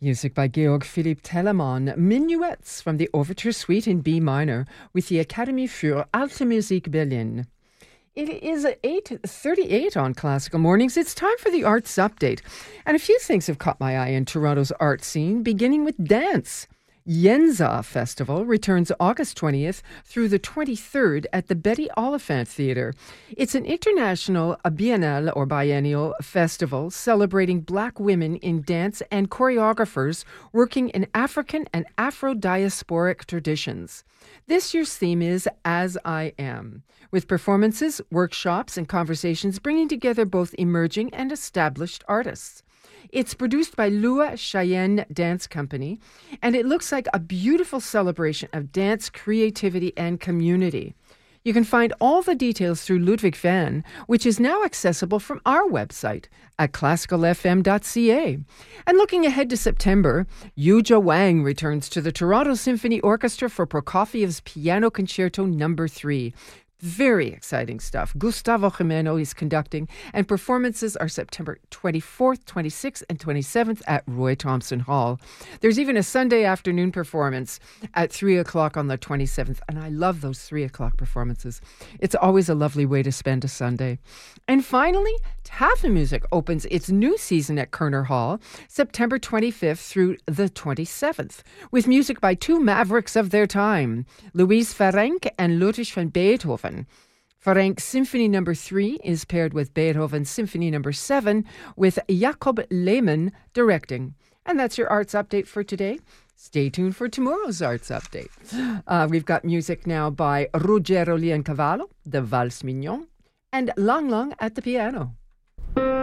Music by Georg Philipp Telemann, Minuets from the Overture Suite in B minor with the Akademie für Alte Musik Berlin. It is 8:38 on Classical Mornings. It's time for the Arts Update. And a few things have caught my eye in Toronto's art scene, beginning with dance. Yenza Festival returns August 20th through the 23rd at the Betty Oliphant Theatre. It's an international biennale or biennial festival celebrating Black women in dance and choreographers working in African and Afro-diasporic traditions. This year's theme is As I Am, with performances, workshops, and conversations bringing together both emerging and established artists. It's produced by Lua Cheyenne Dance Company, and it looks like a beautiful celebration of dance, creativity, and community. You can find all the details through Ludwig van, which is now accessible from our website at classicalfm.ca. And looking ahead to September, Yuja Wang returns to the Toronto Symphony Orchestra for Prokofiev's Piano Concerto No. 3. Very exciting stuff. Gustavo Jimeno is conducting, and performances are September 24th, 26th, and 27th at Roy Thompson Hall. There's even a Sunday afternoon performance at 3 o'clock on the 27th, and I love those 3 o'clock performances. It's always a lovely way to spend a Sunday. And finally, Tafelmusik opens its new season at Kerner Hall, September 25th through the 27th, with music by two mavericks of their time, Louise Ferenc and Ludwig van Beethoven. Ferenc's Symphony No. 3 is paired with Beethoven's Symphony No. 7, with Jakob Lehmann directing. And that's your Arts Update for today. Stay tuned for tomorrow's Arts Update. We've got music now by Ruggero Leoncavallo, the Valse Mignon, and Lang Lang at the piano.